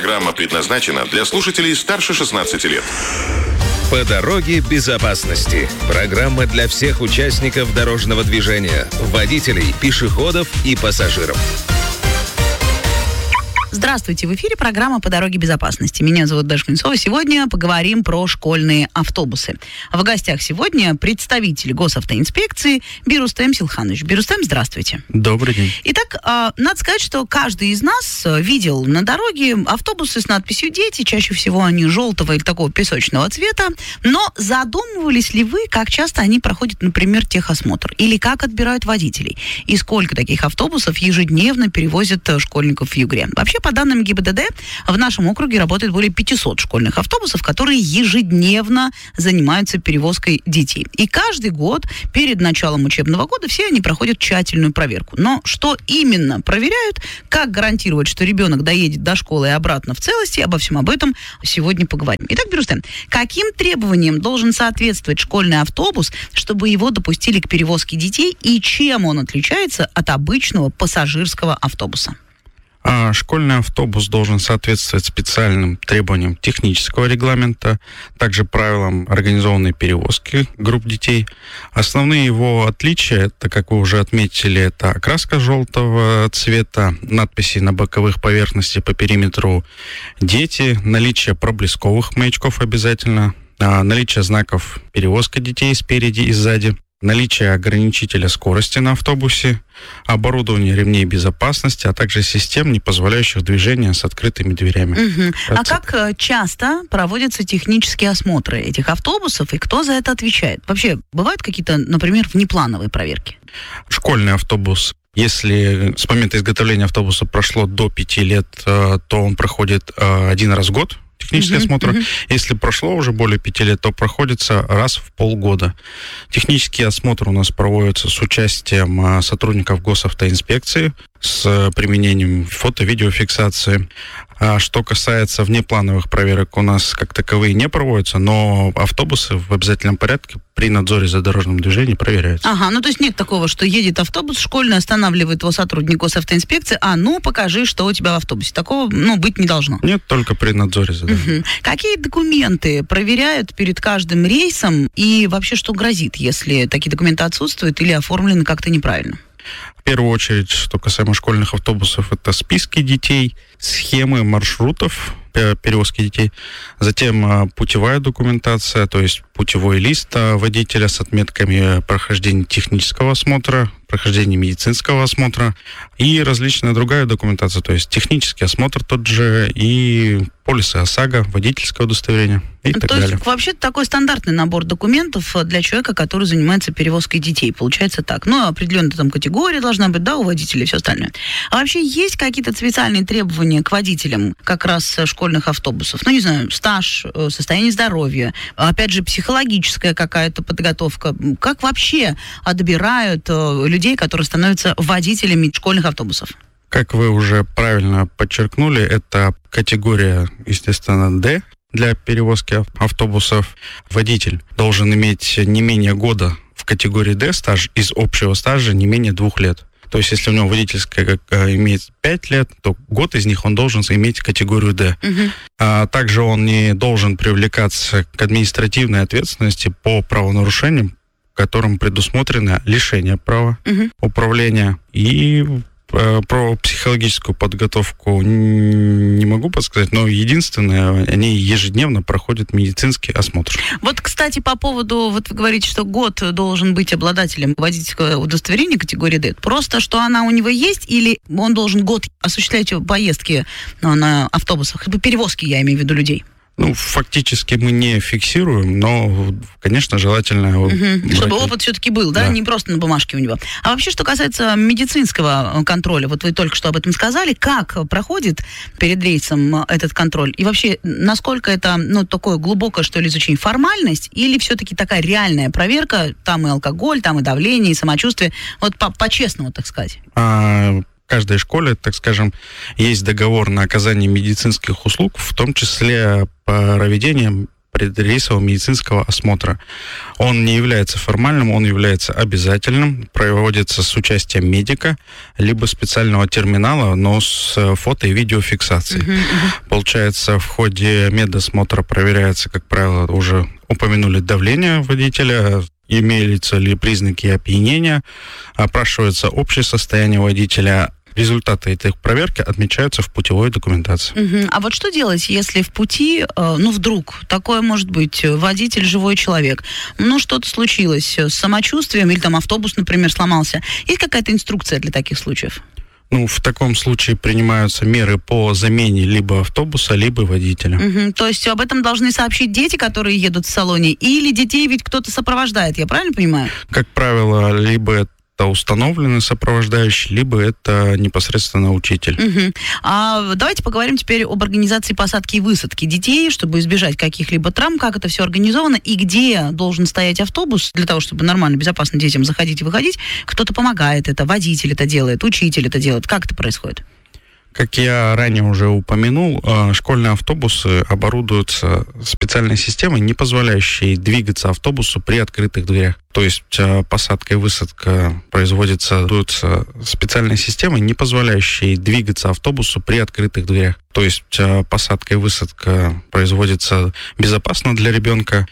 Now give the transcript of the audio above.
Программа предназначена для слушателей старше 16 лет. По дороге безопасности. Программа для всех участников дорожного движения, водителей, пешеходов и пассажиров. Здравствуйте, в эфире программа «По дороге безопасности». Меня зовут Даша Клинцова. Сегодня поговорим про школьные автобусы. В гостях сегодня представитель госавтоинспекции Бирустем Силханович. Бирустем, здравствуйте. Добрый день. Итак, надо сказать, что каждый из нас видел на дороге автобусы с надписью «Дети». Чаще всего они желтого или такого песочного цвета. Но задумывались ли вы, как часто они проходят, например, техосмотр? Или как отбирают водителей? И сколько таких автобусов ежедневно перевозят школьников в Югре? Вообще, по данным ГИБДД, в нашем округе работает более 500 школьных автобусов, которые ежедневно занимаются перевозкой детей. И каждый год перед началом учебного года все они проходят тщательную проверку. Но что именно проверяют, как гарантировать, что ребенок доедет до школы и обратно в целости, обо всем об этом сегодня поговорим. Итак, Бирустем, каким требованиям должен соответствовать школьный автобус, чтобы его допустили к перевозке детей, и чем он отличается от обычного пассажирского автобуса? Школьный автобус должен соответствовать специальным требованиям технического регламента, также правилам организованной перевозки групп детей. Основные его отличия, это, как вы уже отметили, это окраска желтого цвета, надписи на боковых поверхностях по периметру «Дети», наличие проблесковых маячков обязательно, наличие знаков перевозка детей спереди и сзади, наличие ограничителя скорости на автобусе, оборудование ремней безопасности, а также систем, не позволяющих движения с открытыми дверями. А как часто проводятся технические осмотры этих автобусов, и кто за это отвечает? Вообще, бывают какие-то, например, внеплановые проверки? Школьный автобус, если с момента изготовления автобуса прошло до 5 лет, то он проходит один раз в год. Технический осмотр. Если прошло уже более 5 лет, то проходится раз в полгода. Технический осмотр у нас проводится с участием сотрудников госавтоинспекции, с применением фото-видеофиксации. А что касается внеплановых проверок, у нас как таковые не проводятся, но автобусы в обязательном порядке при надзоре за дорожным движением проверяются. Ну то есть нет такого, что едет автобус школьный, останавливает его сотрудник госавтоинспекции, покажи, что у тебя в автобусе. Такого, быть не должно. Нет, только при надзоре за дорожным. Какие документы проверяют перед каждым рейсом, и вообще что грозит, если такие документы отсутствуют или оформлены как-то неправильно? В первую очередь, что касаемо школьных автобусов, это списки детей, схемы маршрутов перевозки детей, затем путевая документация, то есть путевой лист водителя с отметками прохождения технического осмотра, прохождения медицинского осмотра и различная другая документация, то есть технический осмотр тот же и полисы ОСАГО, водительское удостоверение и так далее. То есть вообще такой стандартный набор документов для человека, который занимается перевозкой детей. Получается так. Определенная там категория должна быть, у водителя и все остальное. А вообще есть какие-то специальные требования к водителям как раз школьных автобусов? Не знаю, стаж, состояние здоровья, опять же, психологическая какая-то подготовка. Как вообще отбирают людей, которые становятся водителями школьных автобусов? Как вы уже правильно подчеркнули, это категория, естественно, D для перевозки автобусов. Водитель должен иметь не менее года в категории D стаж, из общего стажа не менее 2 лет. То есть, если у него водительская имеет 5 лет, то год из них он должен иметь категорию D. Также он не должен привлекаться к административной ответственности по правонарушениям, которым предусмотрено лишение права управления. И про психологическую подготовку не могу подсказать, но единственное, они ежедневно проходят медицинский осмотр. Кстати, по поводу, вы говорите, что год должен быть обладателем водительского удостоверения категории D. Просто, что она у него есть, или он должен год осуществлять поездки на автобусах, перевозки, я имею в виду, людей? Фактически мы не фиксируем, но, конечно, желательно... Чтобы опыт все-таки был, да? Не просто на бумажке у него. А вообще, что касается медицинского контроля, вы только что об этом сказали, как проходит перед рейсом этот контроль? И вообще, насколько это, такое глубокое, что ли, изучение, формальность, или все-таки такая реальная проверка, там и алкоголь, там и давление, и самочувствие, по-честному, так сказать? В каждой школе, так скажем, есть договор на оказание медицинских услуг, в том числе проведение предрейсового медицинского осмотра. Он не является формальным, он является обязательным, проводится с участием медика, либо специального терминала, но с фото- и видеофиксацией. Получается, в ходе медосмотра проверяется, как правило, уже упомянули давление водителя, имеются ли признаки опьянения, опрашивается общее состояние водителя. Результаты этой проверки отмечаются в путевой документации. А вот что делать, если в пути, вдруг, такое может быть, водитель живой человек, что-то случилось с самочувствием, или там автобус, например, сломался. Есть какая-то инструкция для таких случаев? В таком случае принимаются меры по замене либо автобуса, либо водителя. То есть об этом должны сообщить дети, которые едут в салоне, или детей ведь кто-то сопровождает, я правильно понимаю? Как правило, либо это установленный сопровождающий, либо это непосредственно учитель. А давайте поговорим теперь об организации посадки и высадки детей, чтобы избежать каких-либо травм, как это все организовано и где должен стоять автобус для того, чтобы нормально, безопасно детям заходить и выходить. Кто-то помогает это, водитель это делает, учитель это делает. Как это происходит? Как я ранее уже упомянул, школьные автобусы оборудуются специальной системой, не позволяющей двигаться автобусу при открытых дверях. То есть посадка и высадка производится специальной системой, не позволяющей двигаться автобусу при открытых дверях. То есть посадка и высадка производится безопасно для ребенка,